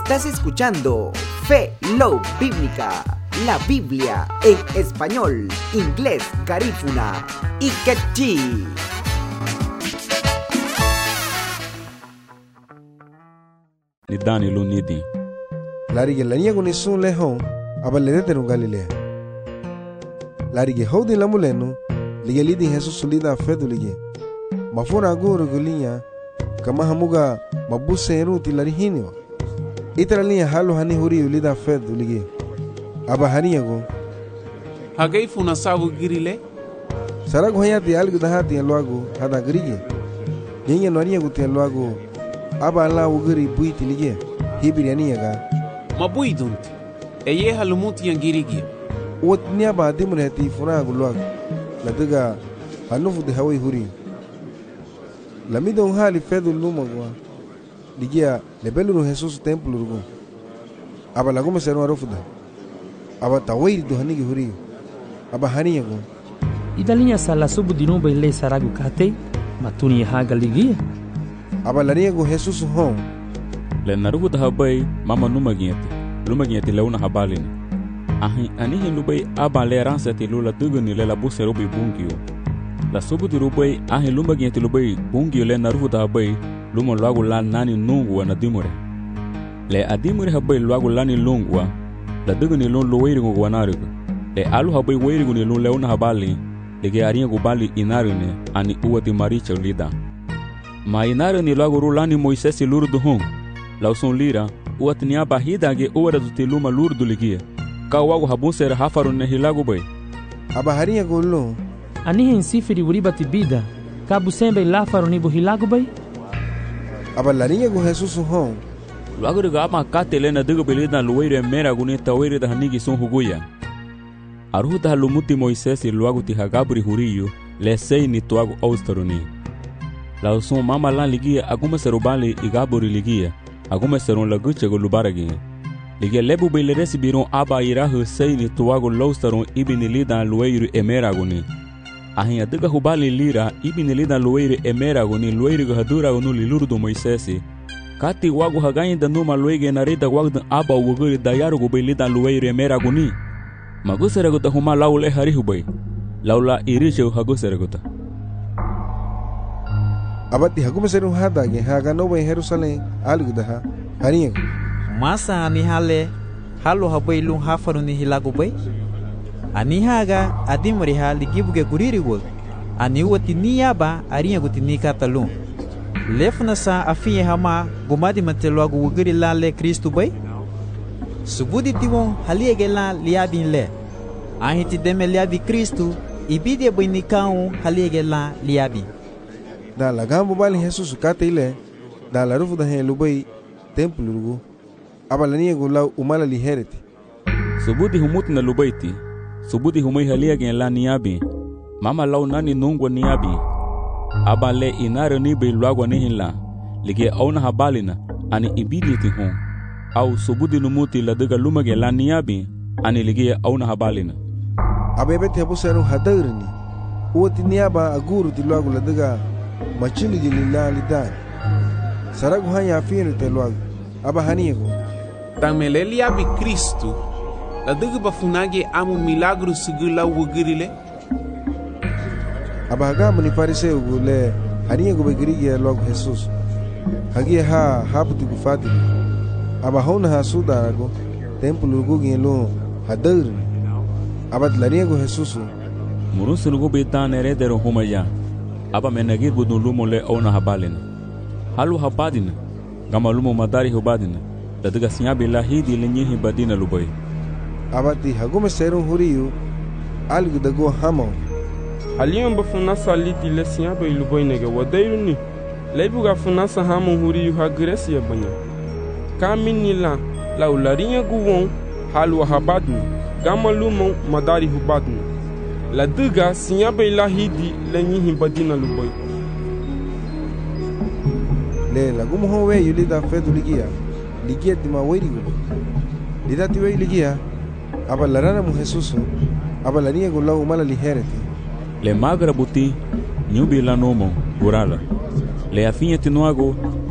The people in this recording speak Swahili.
Estás escuchando Fe Love Bíblica, la Biblia en español, inglés, garífuna y quechí. Ni Dani lu nidi. Larige lania guni sun le hon, aba le de Galilea. Larige hodi lamuleno, lige lidi Jesus sulida fedu lige. Mafura guru gulinya, kama hamuga mabuse eruti larihinio. Italiya halu hani huri ulida fedu lige. Aba haniyago. Hagai funa sabu girile? Saragu hayati algu dahati alwago hada grige. Yenye noriyago te alwago. Aba la ugiri buiti lige. Hibiri aniyaga. Mabui dunti. Eye halumuti yangirigi. Wot niaba dimureti funagu lwago. Ladaga hanufu de hawai huri. Lamido hali fedu lumagwa. Ligia lebeluru Jesus templo rugo. Aba lagume seru arofuda. Aba tawiri do hanigi huri. Aba haniyago. Italiya sala subu dinuba ile saragu kate. Matuni haga ligia. Aba laniyago Jesus hon. Le narugu da habai mama numagieti leuna habalini. Anihi lubai aba le ransati lula duguni le la buse rubi bungio. La subu di rubai ahi lumagieti lubai bungio le narugu da habai luma luagu la nani nungua na dimure. Le adimure habai luagu lani lungua la duguni lun luwairigu guanarigu. Le alu habai wairigu ni lun leuna habali lege ariyagu bali inarine ani uwati maricha lida. Ma inare ni luagu rulani Moisesi lurdu hong. La usun lira uwati ni aba hidage uwara zuti luma lurdu ligia. Ka wagu habusera hafaru ne hilagu bay. Aba hariyagu lo. Anihi insifiri uribati bida. Ka busembe lafaru ni buhilagu bay. Aba laniyagu Jesus hong. Luagu riga ama kate lena digu belida luwaire mera guni tawiri da hanigi sun huguya. Aruhu da halumuti Moisesi luagu ti hagabri huriyu le sei ni tuagu austaruni. La usun mama lan ligia agume serubali igaburi ligia. Agume serun laguchego lubaragi. Ligia lebu bele resibirun aba irahu sei ni tuagu laustarun ibini lidan luwairu emeraguni. Ahin adiga hubali lira ibini lidan luwairu emeraguni luwairigu haduragunu lilurdu Moisesi. Kati wagu hagayin da numa luwege narida wagdan aba uguri dayarugu bele lidan luwairu emeraguni. Maguseraguta huma laule harihubay. Laula irishe haguseraguta. Abati hagume seru hadage haga nobe Jerusalem algudaha haniyago. Masa ani hale halu habai lun hafaru ni hilagu bay. Ani haga adimuri hali gibuge guriri wog. Ani wati niyaba ariyago tinika talun. Lefna sa afiye hama gumadi mateluagu wugiri lale Kristu bay. Subudi tiwon haliege la liabin le. Ahiti deme liabi Kristu ibide bay nikau haliege la liabi. Da la gambo bali Jesus kate ile da la rufu da he lubai templo rugo. Aba laniyago la umala lihereti. Subudi humuti na lubaiti. Subudi humai haliege la niabi. Mama lau nani nungwa niabi. Aba le inare ni be luagwa nihila. Lige auna habalina ani ibidi ti hon. Au subudi numuti la diga lumage la niabi ani lige auna habalina. Aba ebeti habu seru hadarini. Uwati niaba aguru ti luagu la diga machili gilila lidani. Saragu hanya afinu te luagu. Aba haniyago. Tamele abi Kristu. La diga bafunage amu milagru sigila wugirile. Aba hagamu ni fariseu gule haniyago begirige luagu Jesus. Hagia haputi gufati. Aba hona hasudarago templo lugu gelo hadarini. Aba laniyago Jesus. Murusu lugu bitan eredero humaya. Aba menagir budun lumo le ona habalina. Halu habadina. Gama lumo madari hubadina. Ladiga sinyabi lahidi lenyehi badina lubai. Aba ti hagume serun huriyu. Algu dago hamo. Haliyon ba funasa liti le sinyabi lubai nege wadairuni. Leibu ga funasa hamo huriyu hagresi ya banya. Kamini la ularinya guwon halu habadina. Gama lumo madari hubadina. La diga sinyabe lahidi lenyihi badina luboy. Le la gumo howe yulida fedu ligia tima wairigo. Lida tiwe ligia aba larana mu Jesus aba lania go lau mala lihereti. Le magra buti nyubi la nomo gurala. Le afinha tinuago